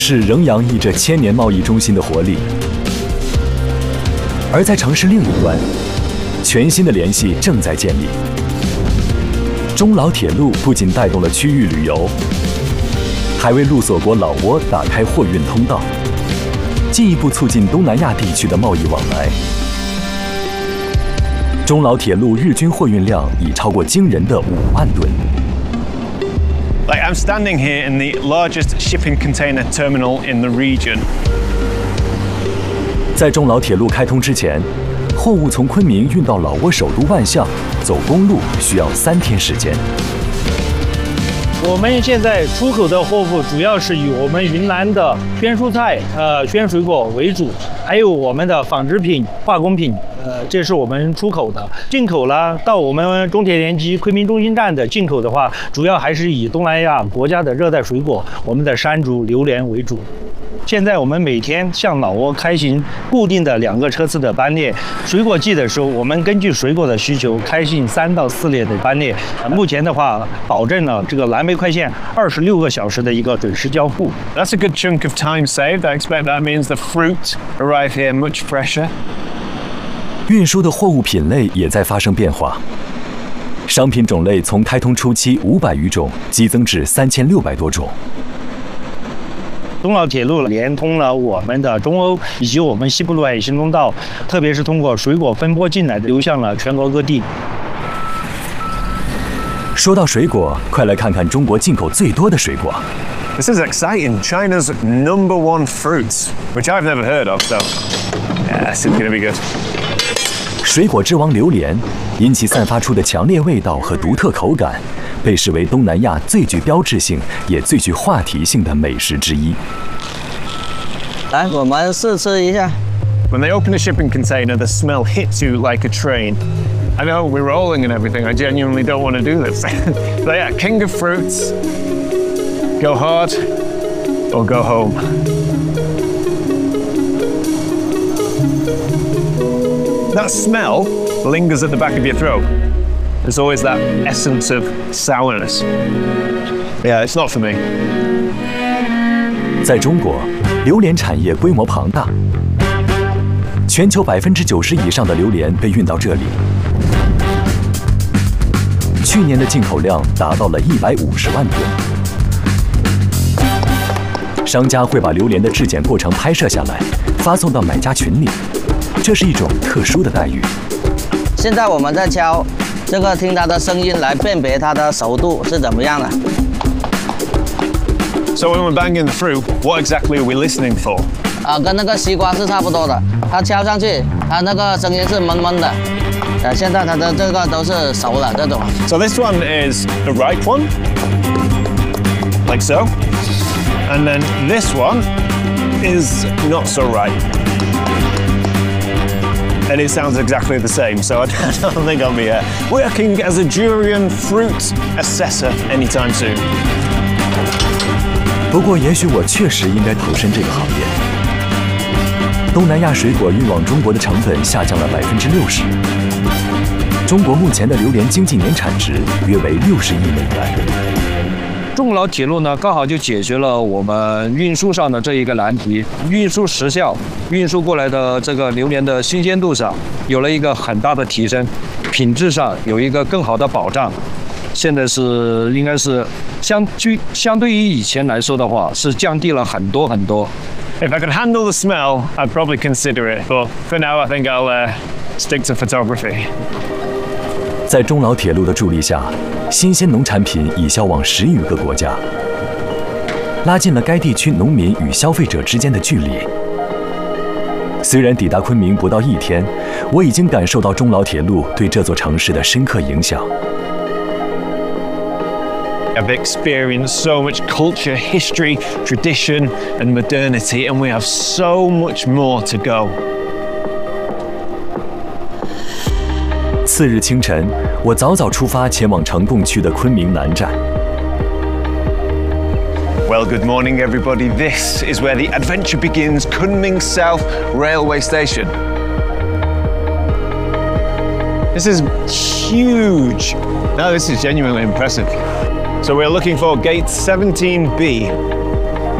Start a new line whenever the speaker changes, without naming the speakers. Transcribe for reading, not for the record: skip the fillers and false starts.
市仍洋溢着千年贸易中心的活力，而在城市另一端，全新的联系正在建立。中老铁路不仅带动了区域旅游，还为陆锁国老挝打开货运通道，进一步促进东南亚地区的贸易往来。中老铁路日均货运量已超过惊人的5万吨。
Like I'm standing here in the largest shipping container terminal in the region.
在中老铁路开通之前，货物从昆明运到老挝首都万象，走公路需要3天时间。
我们现在出口的货物主要是以我们云南的鲜蔬菜、鲜水果为主，还有我们的纺织品、化工品，这是我们出口的。进口呢，到我们中铁联机昆明中心站的进口的话，主要还是以东南亚国家的热带水果，我们的山竹、榴莲为主。 现在我们每天向老挝开行固定的2个车次的班列，水果季的时候，我们根据水果的需求开行3到4列的班列。目前的话，保证了这个蓝莓快线26个小时的一个准时交付。
That's a good chunk of time saved. I expect that means the fruit arrive here much fresher.
运输的货物品类也在发生变化，商品种类从开通初期500余种激增至3600多种。
中老铁路连通了我们的中欧以及我们西部陆海行通道，特别是通过水果分拨进来，流向了全国各地。
说到水果，快来看看中国进口最多的水果。
This is exciting. China's #1 fruit, which I've never heard of. So, yeah, this is going to be good.
水果之王榴莲，因其散发出的强烈味道和独特口感，被视为东南亚最具标志性也最具话题性的美食之一。
来，我们试吃一下。
When they open a shipping container, the smell hits you like a train. I know we're rolling and everything. I genuinely don't want to do this. But yeah, king of fruits. Go hard or go home. That smell lingers at the back of your throat. There's always that essence of sourness. Yeah, it's not for me.
在中国，榴莲产业规模庞大，全球90%以上的榴莲被运到这里。去年的进口量达到了150万吨。商家会把榴莲的质检过程拍摄下来，发送到买家群里，这是一种特殊的待遇。
现在我们在敲。 这个听它的声音来辨别它的熟度是怎么样的。
So when we're banging the fruit, what exactly are we listening for?
跟那个西瓜是差不多的，它敲上去，它那个声音是闷闷的。现在它的这个都是熟了这种。
So this one is the ripe one, like so, and then this one is not so ripe. And it sounds exactly the same, so I don't think I'll be working as a durian fruit assessor anytime soon.
不过，也许我确实应该投身这个行业。东南亚水果运往中国的成本下降了60%。中国目前的榴莲经济年产值约为60亿美元。
中老铁路呢，刚好就解决了我们运输上的这一个难题，运输时效，运输过来的这个榴莲的新鲜度上有了一个很大的提升，品质上有一个更好的保障。现在是应该是相对于以前来说的话，是降低了很多很多。
If I could handle the smell, I'd probably consider it. But for now, I think I'll stick to photography.
在中老铁路的助力下，新鲜农产品已销往10余个国家，拉近了该地区农民与消费者之间的距离。虽然抵达昆明不到1天，我已经感受到中老铁路对这座城市的深刻影响。
I've experienced so much culture, history, tradition, and modernity, and we have so much more to go.
次日清晨，我早早出发前往呈贡区的昆明南站。
Well, good morning, everybody. This is where the adventure begins, Kunming South Railway Station. This is huge. Now, this is genuinely impressive. So we're looking for gate 17B.